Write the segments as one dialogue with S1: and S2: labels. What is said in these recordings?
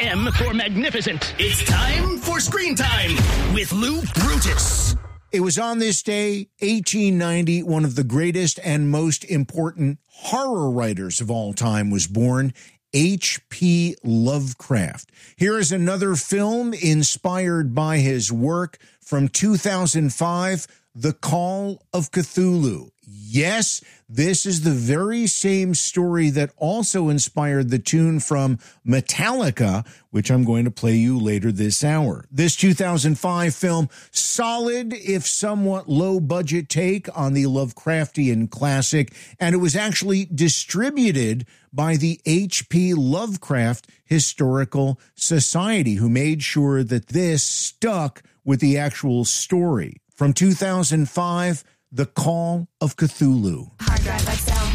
S1: M for magnificent. It's time for Screen Time with Lou Brutus.
S2: It was on this day, 1890, one of the greatest and most important horror writers of all time was born, H.P. Lovecraft. Here is another film inspired by his work from 2005, The Call of Cthulhu. Yes, this is the very same story that also inspired the tune from Metallica, which I'm going to play you later this hour. This 2005 film, solid if somewhat low-budget take on the Lovecraftian classic, and it was actually distributed by the H.P. Lovecraft Historical Society, who made sure that this stuck with the actual story. From 2005, The Call of Cthulhu.
S3: Hard Drive XL.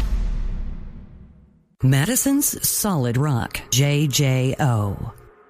S4: Madison's Solid Rock, JJO.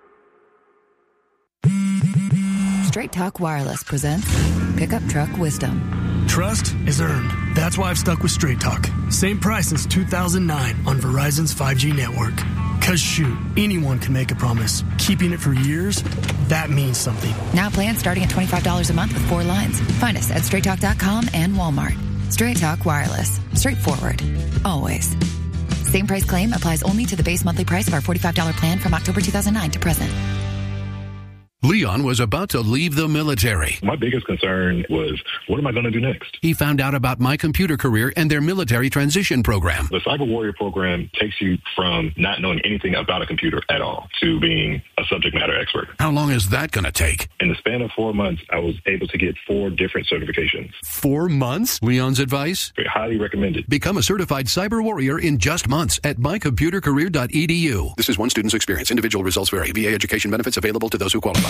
S3: Straight Talk Wireless presents Pickup Truck Wisdom.
S5: Trust is earned. That's why I've stuck with Straight Talk. Same price since 2009 on Verizon's 5G network. Cause shoot, anyone can make a promise. Keeping it for years, that means something.
S3: Now plans starting at $25 a month with 4 lines. Find us at straighttalk.com and Walmart. Straight Talk Wireless. Straightforward. Always. Same price claim applies only to the base monthly price of our $45 plan from October 2009 to present.
S6: Leon was about to leave the military.
S7: My biggest concern was, what am I going to do next?
S6: He found out about My Computer Career and their military transition program.
S7: The Cyber Warrior program takes you from not knowing anything about a computer at all to being a subject matter expert.
S6: How long is that going to take?
S7: In the span of 4 months, I was able to get 4 different certifications.
S6: 4 months? Leon's advice?
S7: Very highly recommended.
S6: Become a certified cyber warrior in just months at mycomputercareer.edu. This is one student's experience. Individual results vary. VA education benefits available to those who qualify.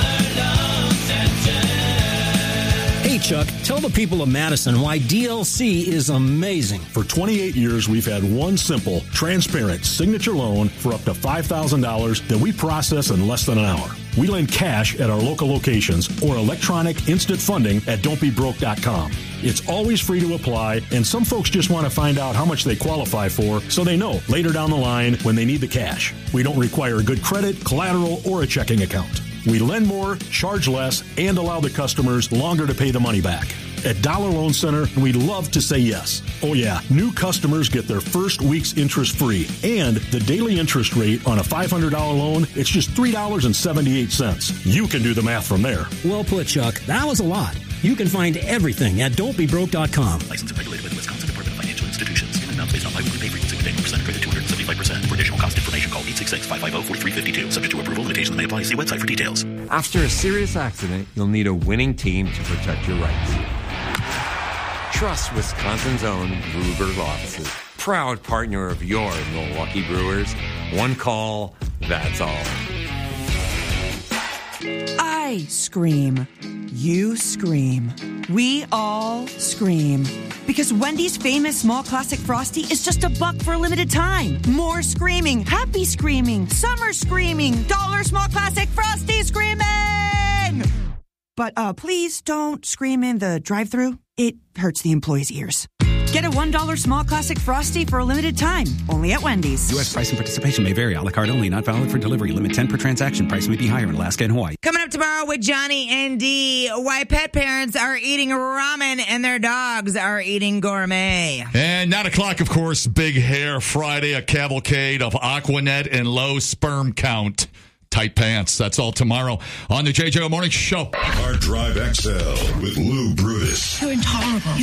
S8: Hey, Chuck, tell the people of Madison why DLC is amazing.
S9: For 28 years, we've had one simple, transparent signature loan for up to $5,000 that we process in less than an hour. We lend cash at our local locations or electronic instant funding at don'tbebroke.com. It's always free to apply, and some folks just want to find out how much they qualify for so they know later down the line when they need the cash. We don't require good credit, collateral, or a checking account. We lend more, charge less, and allow the customers longer to pay the money back. At Dollar Loan Center, we love to say yes. Oh yeah, new customers get their first week's interest free. And the daily interest rate on a $500 loan, it's just $3.78. You can do the math from there.
S8: Well put, Chuck. That was a lot. You can find everything at don'tbebroke.com.
S10: Licensed and regulated by the Wisconsin Department of Financial Institutions. In amounts based on biweekly pay frequency with annual percentage rate at 275%. For additional cost information, call 866-550-4352. Subject to approval, limitations may apply. See website for details.
S11: After a serious accident, you'll need a winning team to protect your rights. Trust Wisconsin's own Ruger Law Offices. Proud partner of your Milwaukee Brewers. One call, that's all.
S12: I scream. You scream. We all scream. Because Wendy's famous small classic Frosty is just $1 for a limited time. More screaming, happy screaming, summer screaming, dollar small classic Frosty screaming! But please don't scream in the drive-thru. It hurts the employees' ears. Get a $1 small classic Frosty for a limited time. Only at Wendy's.
S13: U.S. price and participation may vary. A la carte only. Not valid for delivery. Limit 10 per transaction. Price may be higher in Alaska and Hawaii.
S14: Coming up tomorrow with Johnny and Dee, why pet parents are eating ramen and their dogs are eating gourmet.
S15: And 9 o'clock, of course, Big Hair Friday, a cavalcade of Aquanet and low sperm count. Tight pants. That's all tomorrow on the JJO Morning Show.
S16: Hard Drive XL with Lou Brutus.
S17: You're intolerable.